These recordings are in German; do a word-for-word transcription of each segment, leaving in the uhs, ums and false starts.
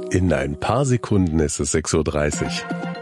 In ein paar Sekunden ist es sechs Uhr dreißig.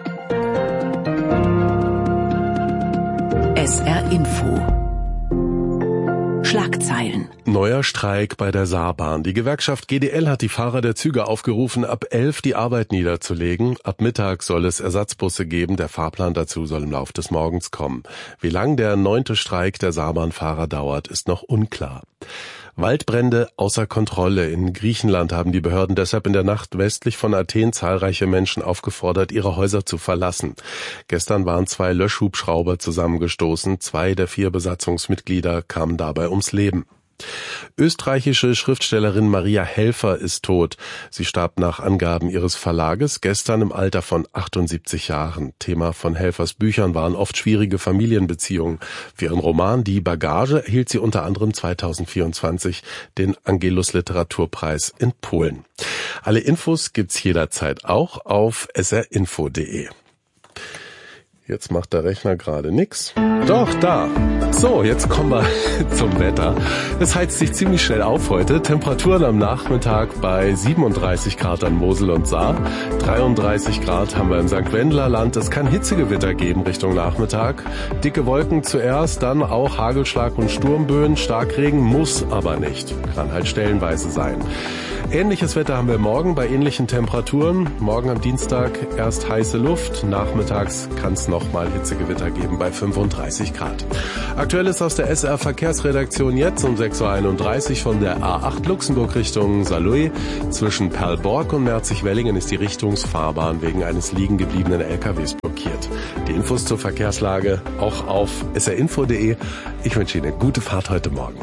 S R Info. Schlagzeilen. Neuer Streik bei der Saarbahn. Die Gewerkschaft G D L hat die Fahrer der Züge aufgerufen, ab elf die Arbeit niederzulegen. Ab Mittag soll es Ersatzbusse geben. Der Fahrplan dazu soll im Laufe des Morgens kommen. Wie lang der neunte Streik der Saarbahnfahrer dauert, ist noch unklar. Waldbrände außer Kontrolle. In Griechenland haben die Behörden deshalb in der Nacht westlich von Athen zahlreiche Menschen aufgefordert, ihre Häuser zu verlassen. Gestern waren zwei Löschhubschrauber zusammengestoßen. Zwei der vier Besatzungsmitglieder kamen dabei ums Leben. Österreichische Schriftstellerin Maria Helfer ist tot. Sie starb nach Angaben ihres Verlages gestern im Alter von achtundsiebzig Jahren. Thema von Helfers Büchern waren oft schwierige Familienbeziehungen. Für ihren Roman Die Bagage erhielt sie unter anderem zweitausendvierundzwanzig den Angelus Literaturpreis in Polen. Alle Infos gibt's jederzeit auch auf s r info punkt d e. Jetzt macht der Rechner gerade nix. Doch, da. So, jetzt kommen wir zum Wetter. Es heizt sich ziemlich schnell auf heute. Temperaturen am Nachmittag bei siebenunddreißig Grad an Mosel und Saar. dreiunddreißig Grad haben wir im Sankt Wendler Land. Es kann Hitzegewitter geben Richtung Nachmittag. Dicke Wolken zuerst, dann auch Hagelschlag und Sturmböen. Starkregen muss aber nicht. Kann halt stellenweise sein. Ähnliches Wetter haben wir morgen bei ähnlichen Temperaturen. Morgen am Dienstag erst heiße Luft. Nachmittags kann es nochmal Hitzegewitter geben bei fünfunddreißig Grad. Aktuelles aus der S R Verkehrsredaktion jetzt um sechs Uhr einunddreißig von der A acht Luxemburg Richtung Saarlouis. Zwischen Perlborg und Merzig-Wellingen ist die Richtungsfahrbahn wegen eines liegen gebliebenen L K Ws blockiert. Die Infos zur Verkehrslage auch auf s r info punkt d e. Ich wünsche Ihnen eine gute Fahrt heute Morgen.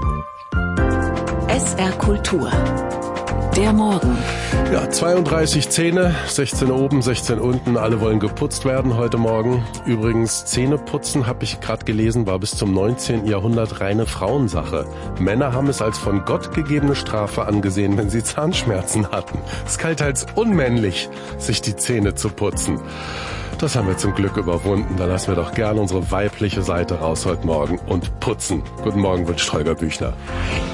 S R Kultur. Der Morgen. Ja, zweiunddreißig Zähne, sechzehn oben, sechzehn unten, alle wollen geputzt werden heute Morgen. Übrigens, Zähneputzen, habe ich gerade gelesen, war bis zum neunzehnten Jahrhundert reine Frauensache. Männer haben es als von Gott gegebene Strafe angesehen, wenn sie Zahnschmerzen hatten. Es galt als unmännlich, sich die Zähne zu putzen. Das haben wir zum Glück überwunden. Da lassen wir doch gerne unsere weibliche Seite raus heute Morgen und putzen. Guten Morgen, wünscht Holger Büchner.